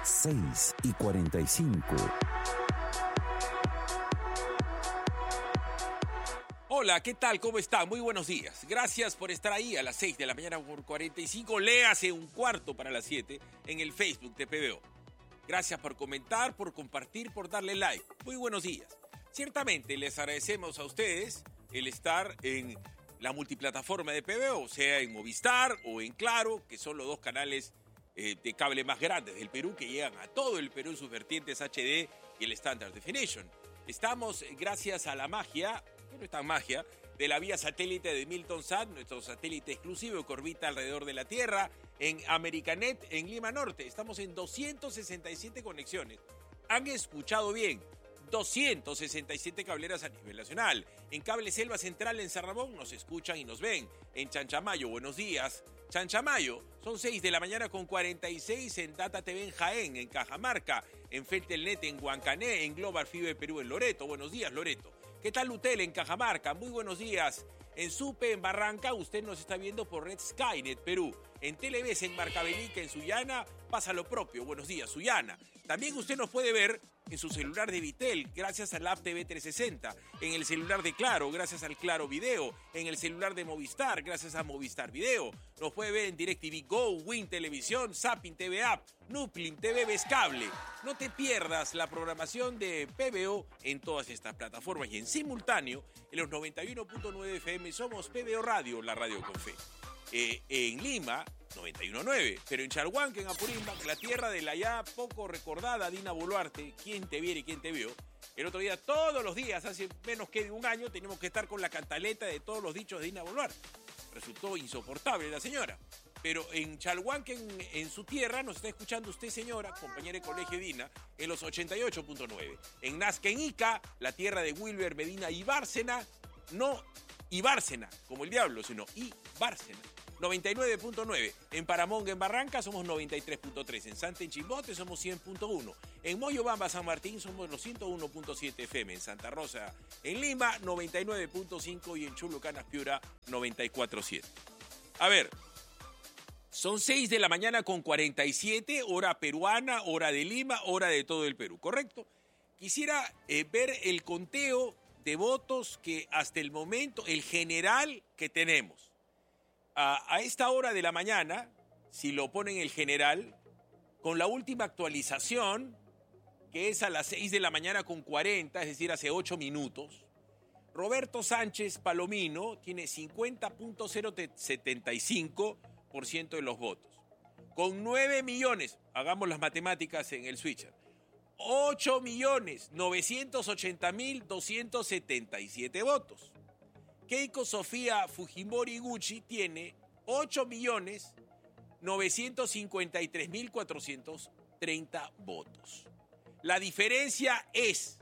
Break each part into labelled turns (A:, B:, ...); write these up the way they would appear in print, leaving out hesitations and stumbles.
A: 6:45.
B: Hola, ¿qué tal? ¿Cómo está? Muy buenos días. Gracias por estar ahí a las 6 de la mañana por 45. Léase un cuarto para las 7 en el Facebook de PBO. Gracias por comentar, por compartir, por darle like. Muy buenos días. Ciertamente les agradecemos a ustedes el estar en la multiplataforma de PBO, sea en Movistar o en Claro, que son los dos canales de cable más grandes del Perú que llegan a todo el Perú en sus vertientes HD y el Standard Definition. Estamos gracias a la magia, que no es tan magia, de la vía satélite de Miltonsat, nuestro satélite exclusivo que orbita alrededor de la Tierra, en Americanet, en Lima Norte. Estamos en 267 conexiones. Han escuchado bien, 267 cableras a nivel nacional. En Cable Selva Central en San Ramón nos escuchan y nos ven. En Chanchamayo, buenos días. Chanchamayo, son 6 de la mañana con 46 en Data TV en Jaén, en Cajamarca, en Feltelnet, en Huancané, en Global Fiber Perú, en Loreto. Buenos días, Loreto. ¿Qué tal Lutel en Cajamarca? Muy buenos días. En Supe, en Barranca, usted nos está viendo por Red Skynet Perú. En Televes, en Marcabelica, en Sullana, pasa lo propio. Buenos días, Sullana. También usted nos puede ver en su celular de Vitel, gracias al app TV 360. En el celular de Claro, gracias al Claro Video. En el celular de Movistar, gracias a Movistar Video. Nos puede ver en DirecTV Go, Win Televisión, Zapping TV App, Nuplin TV Ves Cable. No te pierdas la programación de PBO en todas estas plataformas. Y en simultáneo, en los 91.9 FM, somos PBO Radio, la radio con fe. En Lima, 91.9, pero en Chalhuanca, en Apurímac, la tierra de la ya poco recordada Dina Boluarte, quién te viera y quién te vio. El otro día, todos los días, hace menos que de un año, teníamos que estar con la cantaleta de todos los dichos de Dina Boluarte. Resultó insoportable la señora. Pero en Chalhuanca, en su tierra, nos está escuchando usted, señora, compañera de colegio Dina, en los 88.9. En Nazca, en Ica, la tierra de Wilber Medina y Bárcena, no Ibárcena, como el diablo, sino Ibárcena. 99.9. En Paramonga, en Barranca, somos 93.3. En Santa en Chimbote somos 100.1. En Moyobamba, San Martín, somos los 101.7 FM. En Santa Rosa, en Lima, 99.5. Y en Chulucanas, Piura, 94.7. A ver, son 6 de la mañana con 47, hora peruana, hora de Lima, hora de todo el Perú, ¿correcto? Quisiera ver el conteo de votos que hasta el momento, el general que tenemos. A esta hora de la mañana, si lo ponen el general, con la última actualización, que es a las 6 de la mañana con 40, es decir, hace 8 minutos, Roberto Sánchez Palomino tiene 50.075% de los votos. Con 9 millones, hagamos las matemáticas en el switcher, 8.980.277 votos. Keiko Sofía Fujimori Gucci tiene 8.953.430 votos. La diferencia es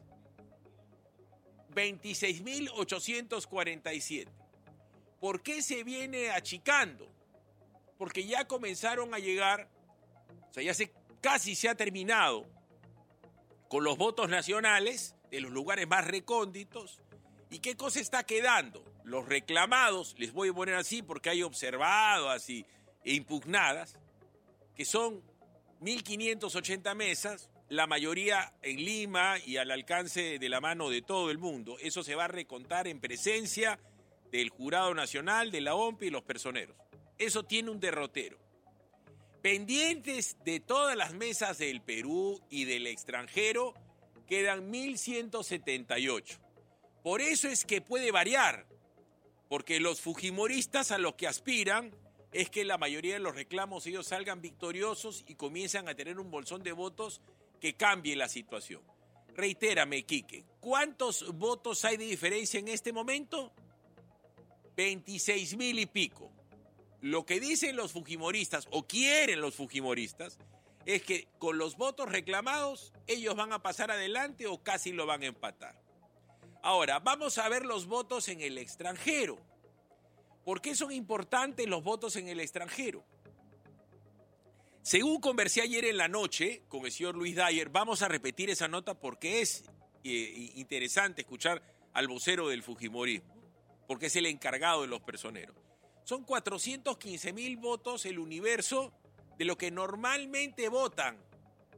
B: 26.847. ¿Por qué se viene achicando? Porque ya comenzaron a llegar, o sea, casi se ha terminado con los votos nacionales de los lugares más recónditos. ¿Y qué cosa está quedando? Los reclamados, les voy a poner así porque hay observadas e impugnadas, que son 1.580 mesas, la mayoría en Lima y al alcance de la mano de todo el mundo. Eso se va a recontar en presencia del Jurado Nacional, de la OMPI y los personeros. Eso tiene un derrotero. Pendientes de todas las mesas del Perú y del extranjero, quedan 1.178. Por eso es que puede variar, porque los fujimoristas a los que aspiran es que la mayoría de los reclamos ellos salgan victoriosos y comiencen a tener un bolsón de votos que cambie la situación. Reitérame, Quique, ¿cuántos votos hay de diferencia en este momento? 26.000 y pico. Lo que dicen los fujimoristas, o quieren los fujimoristas, es que con los votos reclamados ellos van a pasar adelante o casi lo van a empatar. Ahora, vamos a ver los votos en el extranjero. ¿Por qué son importantes los votos en el extranjero? Según conversé ayer en la noche con el señor Luis Dyer, vamos a repetir esa nota porque es interesante escuchar al vocero del fujimorismo, porque es el encargado de los personeros. Son 415.000 votos el universo de lo que normalmente votan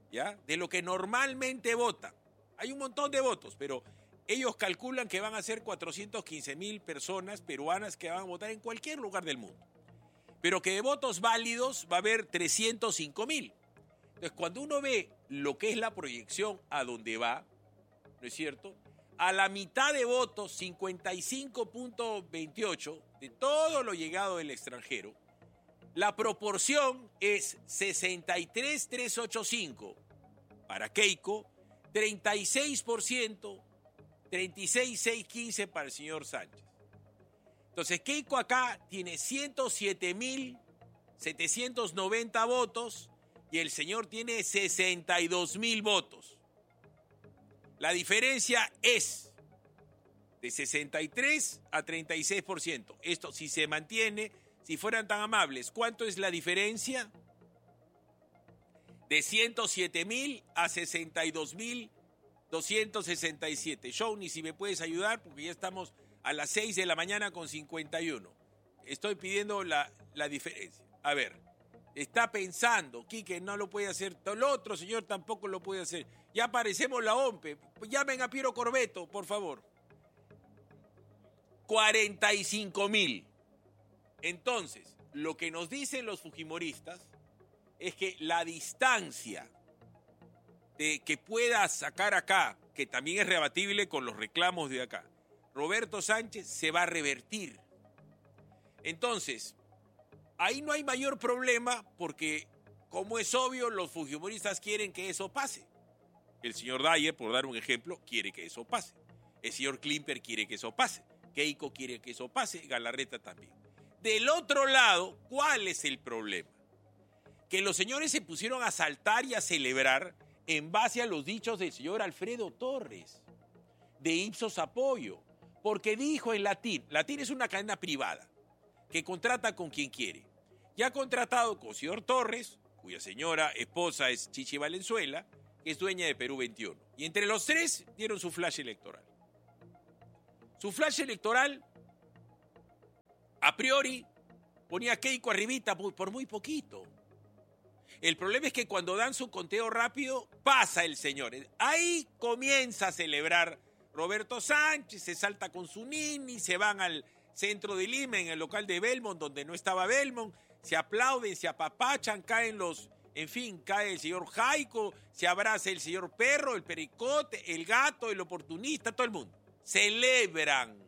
B: ¿ya? De lo que normalmente votan. Hay un montón de votos, pero ellos calculan que van a ser 415,000 personas peruanas que van a votar en cualquier lugar del mundo. Pero que de votos válidos va a haber 305,000. Entonces, cuando uno ve lo que es la proyección a dónde va, ¿no es cierto? A la mitad de votos, 55.28, de todo lo llegado del extranjero, la proporción es 63,385 para Keiko, 36%, 36,615 para el señor Sánchez. Entonces, Keiko acá tiene 107,790 votos y el señor tiene 62,000 votos. La diferencia es de 63 a 36%. Esto, si se mantiene, si fueran tan amables, ¿cuánto es la diferencia? De 107,000 a 62,267. Johnny, si me puedes ayudar, porque ya estamos a las 6 de la mañana con 51. Estoy pidiendo la diferencia. A ver, está pensando, Quique no lo puede hacer, el otro señor tampoco lo puede hacer. Ya parecemos la OMPE. Llamen a Piero Corbeto, por favor. 45,000. Entonces, lo que nos dicen los fujimoristas es que la distancia de que pueda sacar acá, que también es rebatible con los reclamos de acá, Roberto Sánchez se va a revertir. Entonces, ahí no hay mayor problema porque, como es obvio, los fujimoristas quieren que eso pase. El señor Dyer, por dar un ejemplo, quiere que eso pase. El señor Klimper quiere que eso pase. Keiko quiere que eso pase. Galarreta también. Del otro lado, ¿cuál es el problema? Que los señores se pusieron a saltar y a celebrar en base a los dichos del señor Alfredo Torres, de Ipsos Apoyo, porque dijo en Latín es una cadena privada que contrata con quien quiere. Y ha contratado con el señor Torres, cuya señora esposa es Chichi Valenzuela, que es dueña de Perú 21. Y entre los tres dieron su flash electoral. Su flash electoral, a priori, ponía a Keiko arribita por muy poquito. El problema es que cuando dan su conteo rápido, pasa el señor. Ahí comienza a celebrar Roberto Sánchez, se salta con su nini, se van al centro de Lima, en el local de Belmont, donde no estaba Belmont, se aplauden, se apapachan, cae el señor Jaico, se abraza el señor Perro, el Pericote, el gato, el oportunista, todo el mundo. Celebran.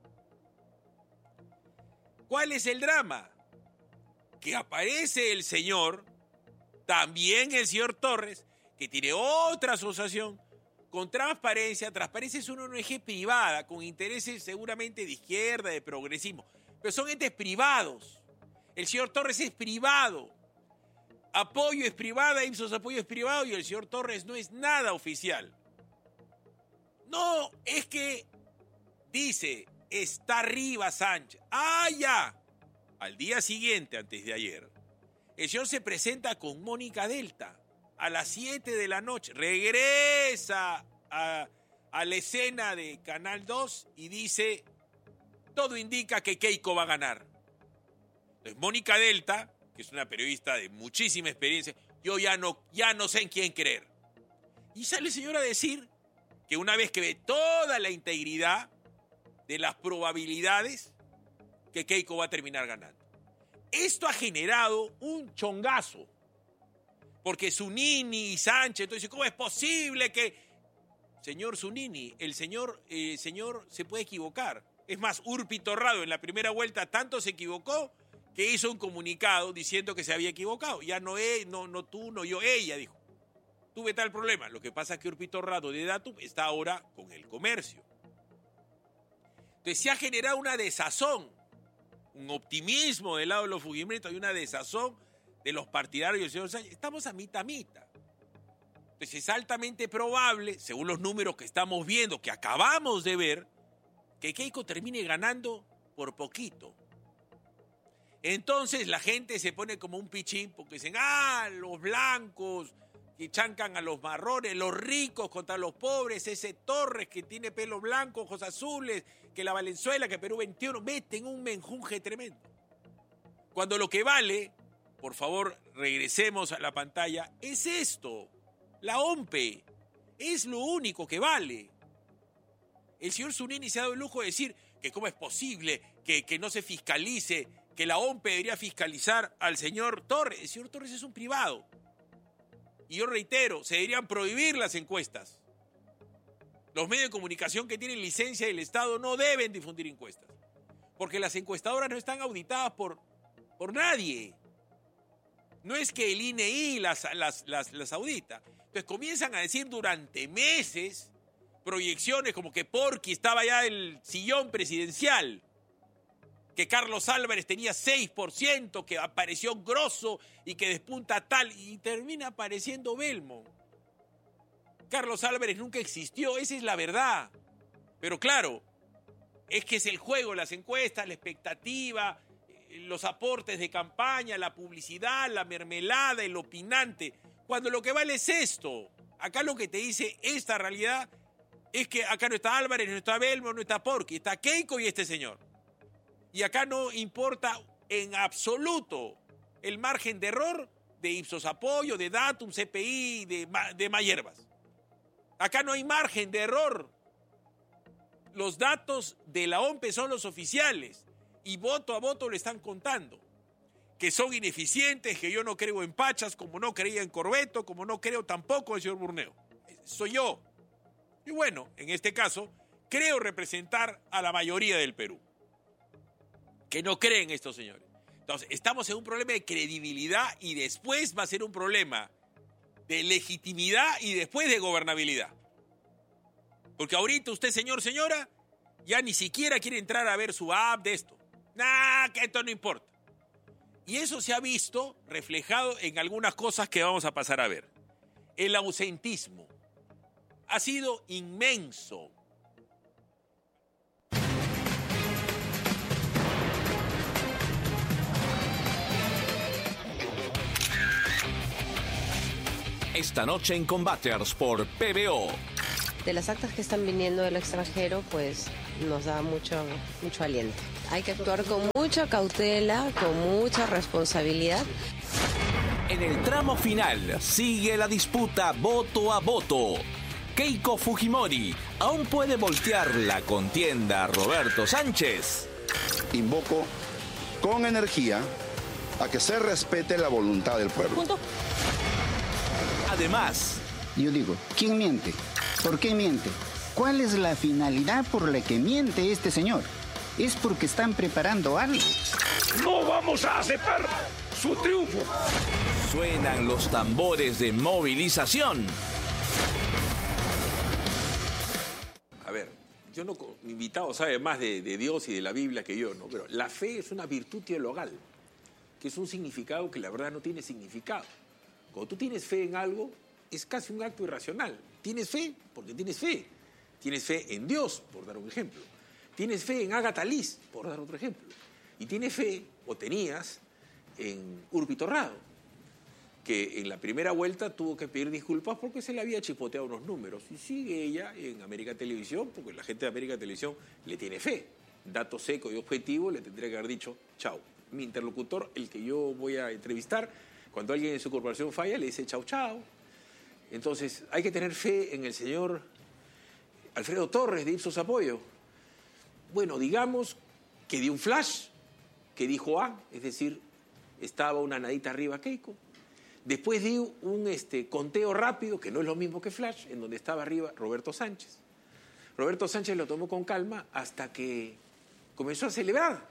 B: ¿Cuál es el drama? Que aparece el señor, también el señor Torres, que tiene otra asociación con Transparencia. Transparencia es una ONG privada con intereses seguramente de izquierda, de progresismo, pero son entes privados. El señor Torres es privado. Apoyo es privada, Ipsos Apoyo es privado y el señor Torres no es nada oficial. No, es que dice, está arriba Sánchez. ¡Ah, ya! Al día siguiente, antes de ayer, el señor se presenta con Mónica Delta a las 7 de la noche. Regresa a la escena de Canal 2 y dice, todo indica que Keiko va a ganar. Entonces, Mónica Delta, que es una periodista de muchísima experiencia, yo ya no sé en quién creer. Y sale el señor a decir que una vez que ve toda la integridad de las probabilidades, que Keiko va a terminar ganando. Esto ha generado un chongazo, porque Zunini y Sánchez, entonces, ¿cómo es posible que... Señor Zunini, el señor se puede equivocar. Es más, Urpi Torrado en la primera vuelta tanto se equivocó que hizo un comunicado diciendo que se había equivocado. Ya no tú, no yo, ella dijo. Tuve tal problema. Lo que pasa es que Urpi Torrado de Datum está ahora con el comercio. Entonces se ha generado una desazón, un optimismo del lado de los fujimoristas y una desazón de los partidarios del señor Sánchez. Estamos a mitad. Entonces es altamente probable, según los números que estamos viendo, que acabamos de ver, que Keiko termine ganando por poquito. Entonces la gente se pone como un pichín porque dicen, los blancos que chancan a los marrones, los ricos contra los pobres, ese Torres que tiene pelo blanco, ojos azules, que la Valenzuela, que Perú 21, meten un menjunje tremendo. Cuando lo que vale, por favor, regresemos a la pantalla, es esto. La OMPE es lo único que vale. El señor Zunini se ha dado el lujo de decir que cómo es posible que no se fiscalice, que la OMPE debería fiscalizar al señor Torres. El señor Torres es un privado. Y yo reitero, se deberían prohibir las encuestas. Los medios de comunicación que tienen licencia del Estado no deben difundir encuestas. Porque las encuestadoras no están auditadas por nadie. No es que el INEI las audita. Entonces comienzan a decir durante meses proyecciones como que Porky estaba ya en el sillón presidencial, que Carlos Álvarez tenía 6%, que apareció Grosso y que despunta tal, y termina apareciendo Belmont. Carlos Álvarez nunca existió, esa es la verdad. Pero claro, es que es el juego, las encuestas, la expectativa, los aportes de campaña, la publicidad, la mermelada, el opinante, cuando lo que vale es esto. Acá lo que te dice esta realidad es que acá no está Álvarez, no está Belmont, no está Porky, está Keiko y este señor. Y acá no importa en absoluto el margen de error de Ipsos Apoyo, de Datum, CPI, de Mayherbas. Acá no hay margen de error. Los datos de la OMPE son los oficiales y voto a voto le están contando. Que son ineficientes, que yo no creo en Pachas, como no creía en Corbeto, como no creo tampoco en el señor Burneo. Soy yo. Y bueno, en este caso, creo representar a la mayoría del Perú, que no creen estos señores. Entonces, estamos en un problema de credibilidad y después va a ser un problema de legitimidad y después de gobernabilidad. Porque ahorita usted, señor, señora, ya ni siquiera quiere entrar a ver su app de esto. Nah, que esto no importa. Y eso se ha visto reflejado en algunas cosas que vamos a pasar a ver. El ausentismo ha sido inmenso.
A: Esta noche en Combaters por PBO.
C: De las actas que están viniendo del extranjero, pues nos da mucho aliento. Hay que actuar con mucha cautela, con mucha responsabilidad.
A: En el tramo final sigue la disputa voto a voto. Keiko Fujimori aún puede voltear la contienda a Roberto Sánchez.
D: Invoco con energía a que se respete la voluntad del pueblo.
A: Además,
E: yo digo, ¿quién miente? ¿Por qué miente? ¿Cuál es la finalidad por la que miente este señor? Es porque están preparando algo.
F: No vamos a aceptar su triunfo.
A: Suenan los tambores de movilización.
B: A ver, yo no, mi invitado sabe más de Dios y de la Biblia que yo, ¿no? Pero la fe es una virtud teologal, que es un significado que la verdad no tiene significado. Cuando tú tienes fe en algo, es casi un acto irracional. Tienes fe porque tienes fe. Tienes fe en Dios, por dar un ejemplo. Tienes fe en Ágata Liz, por dar otro ejemplo. Y tienes fe, o tenías, en Urbi Torrado, que en la primera vuelta tuvo que pedir disculpas porque se le había chipoteado unos números. Y sigue ella en América Televisión, porque la gente de América Televisión le tiene fe. Dato seco y objetivo, le tendría que haber dicho, chao. Mi interlocutor, el que yo voy a entrevistar, cuando alguien en su corporación falla, le dice chao, chao. Entonces, hay que tener fe en el señor Alfredo Torres de Ipsos Apoyo. Bueno, digamos que dio un flash, que dijo A, es decir, estaba una nadita arriba Keiko. Después dio un conteo rápido, que no es lo mismo que flash, en donde estaba arriba Roberto Sánchez. Roberto Sánchez lo tomó con calma hasta que comenzó a celebrar.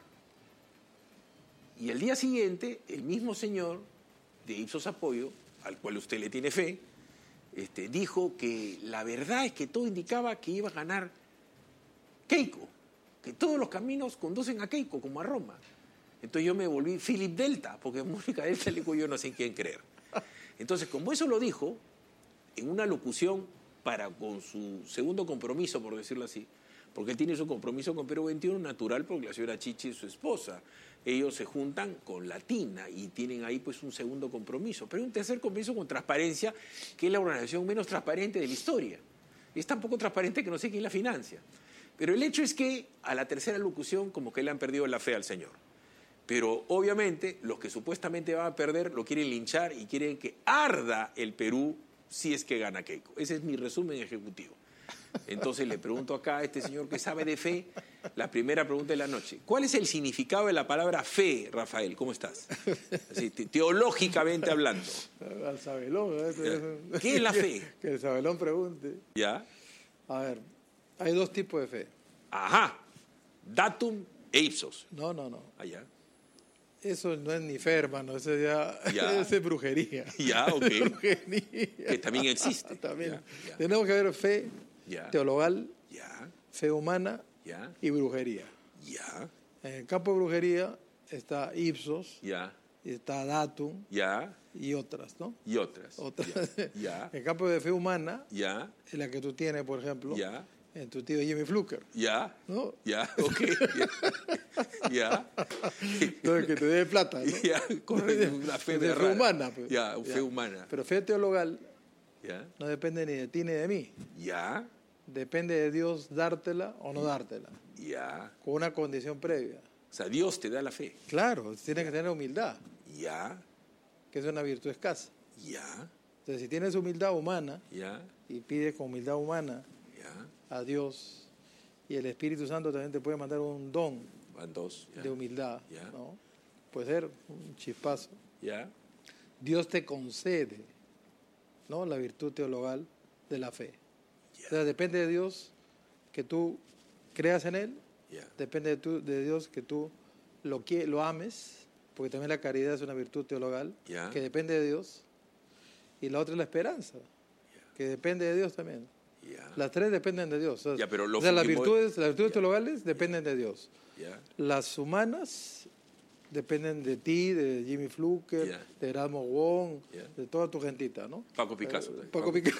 B: Y el día siguiente, el mismo señor de Ipsos Apoyo, al cual usted le tiene fe, dijo que la verdad es que todo indicaba que iba a ganar Keiko, que todos los caminos conducen a Keiko, como a Roma. Entonces yo me volví Philip Delta, porque Mónica Delta le digo yo no sé en quién creer. Entonces, como eso lo dijo, en una locución con su segundo compromiso, por decirlo así, porque él tiene su compromiso con Perú 21 natural, porque la señora Chichi es su esposa. Ellos se juntan con Latina y tienen ahí pues un segundo compromiso. Pero un tercer compromiso con Transparencia, que es la organización menos transparente de la historia. Es tan poco transparente que no sé quién la financia. Pero el hecho es que a la tercera locución como que le han perdido la fe al señor. Pero obviamente los que supuestamente van a perder lo quieren linchar y quieren que arda el Perú si es que gana Keiko. Ese es mi resumen ejecutivo. Entonces le pregunto acá a este señor que sabe de fe, la primera pregunta de la noche. ¿Cuál es el significado de la palabra fe, Rafael? ¿Cómo estás? Así, teológicamente hablando.
G: Al Sabelón.
B: ¿Qué es la fe?
G: Que el Sabelón pregunte.
B: ¿Ya?
G: A ver, hay dos tipos de fe.
B: Ajá. Datum e ipsos.
G: No.
B: Allá.
G: Eso no es ni fe, hermano. Eso ya. Eso es brujería.
B: Ya, ok.
G: Brujería.
B: Que también existe.
G: También.
B: Ya.
G: Tenemos que ver fe teologal, fe humana y brujería.
B: Ya.
G: En el campo de brujería está ipsos,
B: Ya.
G: está datum
B: Ya.
G: y otras, ¿no?
B: Y otras.
G: Ya. En el campo de fe humana,
B: Ya.
G: es la que tú tienes, por ejemplo,
B: Ya.
G: en tu tío Jimmy Fluker.
B: Ya.
G: ¿No?
B: Ya. Ok. Ya.
G: Entonces, que te dé plata, ¿no?
B: Ya. Correcto. Una fe
G: Entonces,
B: rara.
G: humana. Pues.
B: Ya. Fe humana.
G: Pero fe teologal
B: Ya.
G: no depende ni de ti ni de mí.
B: Ya.
G: Depende de Dios dártela o no dártela,
B: Ya.
G: con una condición previa.
B: O sea, Dios te da la fe.
G: Claro, tienes que tener humildad,
B: Ya.
G: que es una virtud escasa.
B: Ya.
G: Entonces, si tienes humildad humana
B: Ya.
G: y pides con humildad humana
B: Ya.
G: a Dios, y el Espíritu Santo también te puede mandar un don
B: Van dos. Ya.
G: de humildad,
B: Ya.
G: ¿no? Puede ser un chispazo.
B: Ya.
G: Dios te concede, ¿no?, la virtud teologal de la fe. O sea, depende de Dios que tú creas en Él,
B: Ya.
G: depende de Dios que tú lo ames, porque también la caridad es una virtud teologal
B: Ya.
G: que depende de Dios, y la otra es la esperanza, que depende de Dios también.
B: Ya.
G: Las tres dependen de Dios. O sea,
B: Ya, pero lo
G: o sea, las
B: Fujimori-
G: virtudes teologales dependen de Dios.
B: Ya.
G: Las humanas dependen de ti, de Jimmy Fluker,
B: Ya.
G: de Erasmo Wong,
B: Ya.
G: de toda tu gentita, ¿no?
B: Paco Picasso.
G: Paco Picasso.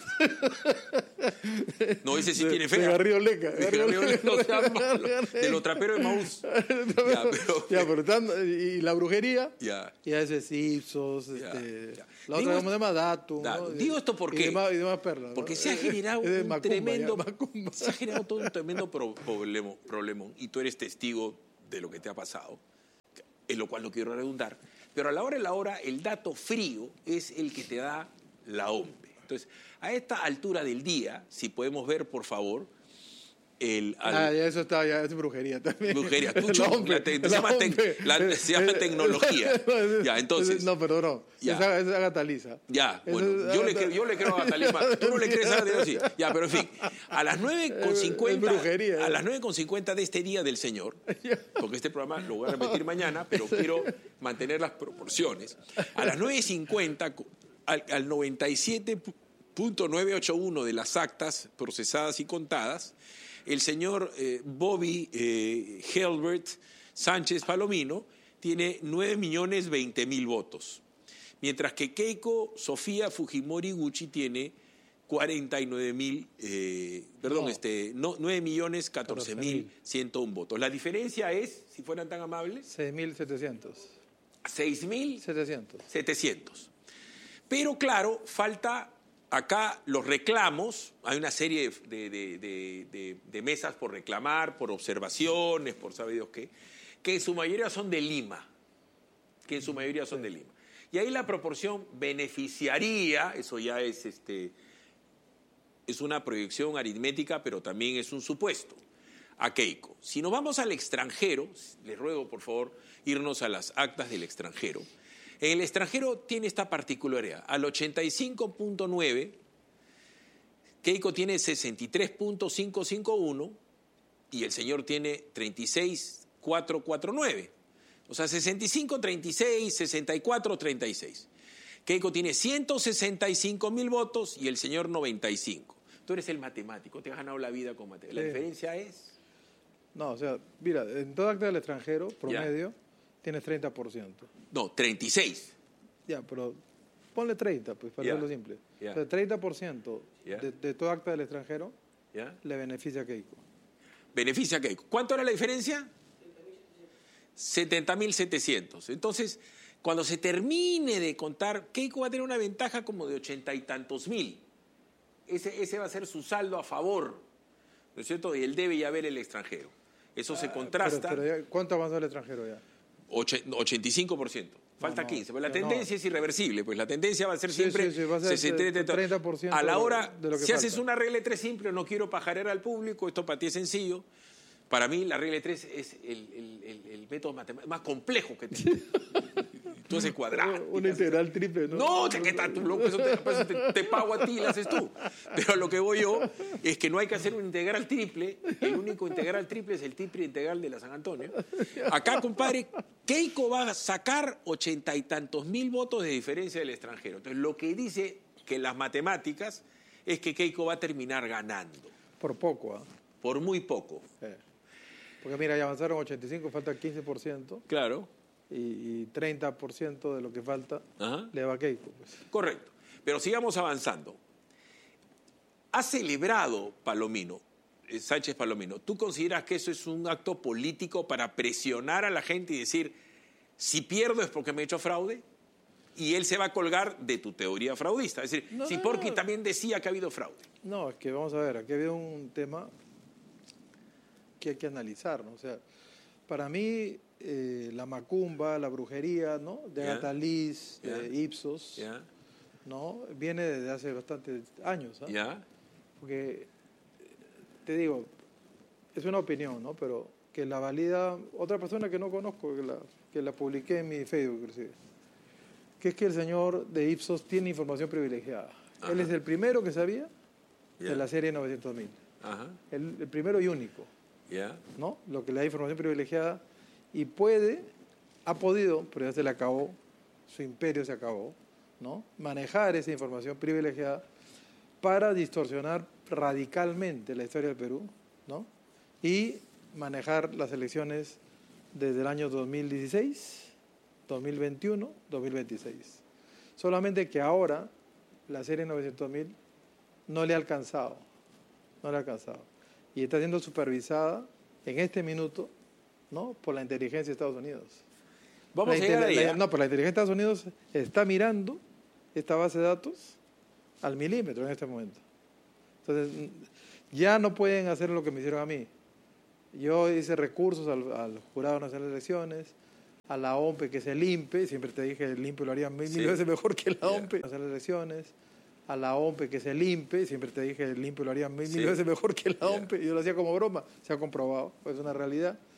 B: No, ese sí
G: De-
B: tiene fe.
G: de Garrido Leca.
B: De Garrido Leca, no sea malo. De los traperos de Maús.
G: Pero y la brujería,
B: Ya.
G: y a veces Ipsos,
B: Ya.
G: la
B: Digo
G: otra, ¿cómo se llama? Datum.
B: Datum.
G: ¿no?
B: Digo esto porque-
G: y demás perlas, ¿no?
B: Porque se ha generado
G: Es de
B: un
G: Macumba,
B: tremendo...
G: ya, Macumba.
B: Se ha generado todo un tremendo problemón. Y tú eres testigo de lo que te ha pasado, en lo cual no quiero redundar. Pero a la hora de la hora, el dato frío es el que te da la OMPE. Entonces, a esta altura del día, si podemos ver, por favor,
G: ya eso está, ya es brujería también.
B: Brujería,
G: La OMPE,
B: se llama tecnología. Ya, entonces.
G: No, perdón, no.
B: Ya.
G: Es Agatha Lisa.
B: Ya,
G: Eso
B: bueno,
G: es
B: yo le creo a Agatha Lisa. Tú no le crees a Agatha Lisa. Sí. Ya, pero en fin, a las 9:50,
G: brujería,
B: a las 9:50 de este día del Señor, porque este programa lo voy a repetir mañana, pero quiero mantener las proporciones. A las 9:50, al 97.981 de las actas procesadas y contadas, el señor Bobby Helbert Sánchez Palomino tiene 9.020.000 votos, mientras que Keiko Sofía Fujimori Gucci tiene 9.014.101 votos. La diferencia es, si fueran tan amables,
G: 6.700.
B: 6.700. Pero claro, falta acá los reclamos. Hay una serie de mesas por reclamar, por observaciones, por sabe Dios qué, que en su mayoría son de Lima. Y ahí la proporción beneficiaría, eso ya es una proyección aritmética, pero también es un supuesto, a Keiko. Si nos vamos al extranjero, les ruego por favor irnos a las actas del extranjero. En el extranjero tiene esta particularidad. Al 85.9, Keiko tiene 63.551 y el señor tiene 36.449. O sea, 65, 36, 64, 36. Keiko tiene 165.000 votos y el señor 95. Tú eres el matemático, te has ganado la vida con matemáticas. La diferencia es...
G: No, o sea, mira, en todo acta del extranjero, promedio, tienes 30%.
B: No, 36.
G: Ya, pero ponle 30, pues, para hacerlo simple. O sea, 30% de todo acta del extranjero le beneficia a Keiko.
B: Beneficia a Keiko. ¿Cuánto era la diferencia? 70.700. Entonces, cuando se termine de contar, Keiko va a tener una ventaja como de 80 y tantos mil. Ese va a ser su saldo a favor, ¿no es cierto? Y él debe ya ver el extranjero. Eso se contrasta.
G: Pero ¿cuánto avanzó el extranjero ya?
B: 85%. Falta
G: No,
B: 15. Pues la
G: no.
B: tendencia es irreversible. Pues la tendencia va a ser
G: Sí,
B: siempre
G: sí, va a ser 30%
B: A la hora,
G: de lo que
B: si
G: falta.
B: haces una regla de 3 simple, no quiero pajarear al público, esto para ti es sencillo. Para mí la regla de 3 es el método matemático más complejo que tiene. Tú haces cuadrado.
G: Una integral triple, ¿no?
B: No, ¿qué tal tú, loco? Eso te pago a ti y lo haces tú. Pero a lo que voy yo es que no hay que hacer un integral triple. El único integral triple es el triple integral de la San Antonio. Acá, compadre, Keiko va a sacar 80 y tantos mil votos de diferencia del extranjero. Entonces, lo que dice que las matemáticas es que Keiko va a terminar ganando.
G: Por poco, ¿ah?
B: Por muy poco.
G: Porque mira, ya avanzaron 85, falta 15%.
B: Claro.
G: Y 30% de lo que falta
B: Ajá.
G: le va a Keiko. Pues.
B: Correcto. Pero sigamos avanzando. Ha celebrado Sánchez Palomino. ¿Tú consideras que eso es un acto político para presionar a la gente y decir, si pierdo es porque me he hecho fraude? Y él se va a colgar de tu teoría fraudista. Es decir, si Porky también decía que ha habido fraude.
G: No, es que vamos a ver, aquí había un tema que hay que analizar, ¿no? O sea, para mí la macumba, la brujería, ¿no? De Agatha Liz, de Ipsos, ¿no? Viene desde hace bastantes años, ¿ah?
B: ¿Ya?
G: Porque, te digo, es una opinión, ¿no? Pero que la valida otra persona que no conozco, que la publiqué en mi Facebook, inclusive, que es que el señor de Ipsos tiene información privilegiada. Ajá. Él es el primero que sabía de la serie 900.000.
B: Ajá.
G: El primero y único.
B: Yeah.
G: ¿No? Lo que le da información privilegiada y ha podido, pero ya se le acabó, su imperio se acabó, ¿no? Manejar esa información privilegiada para distorsionar radicalmente la historia del Perú, ¿no? Y manejar las elecciones desde el año 2016, 2021, 2026. Solamente que ahora la serie 900.000 no le ha alcanzado, y está siendo supervisada en este minuto, ¿no? Por la inteligencia de Estados Unidos.
B: Vamos a llegar ahí.
G: No, pero la inteligencia de Estados Unidos está mirando esta base de datos al milímetro en este momento. Entonces, ya no pueden hacer lo que me hicieron a mí. Yo hice recursos al Jurado Nacional de Elecciones, a la OMPE, que es el INPE, siempre te dije el INPE lo haría mil veces mejor que la OMPE, Nacional de Elecciones, a la OMPE, que es el INPE, siempre te dije el INPE lo haría mil veces mejor que la OMPE, y yo lo hacía como broma, se ha comprobado, es una realidad.